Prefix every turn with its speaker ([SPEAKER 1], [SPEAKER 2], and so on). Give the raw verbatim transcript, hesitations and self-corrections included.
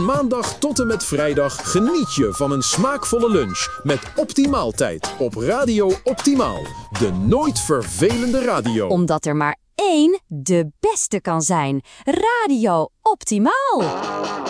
[SPEAKER 1] Maandag tot en met vrijdag geniet je van een smaakvolle lunch met Optimaaltijd op Radio Optimaal. De nooit vervelende radio.
[SPEAKER 2] Omdat er maar één de beste kan zijn. Radio Optimaal.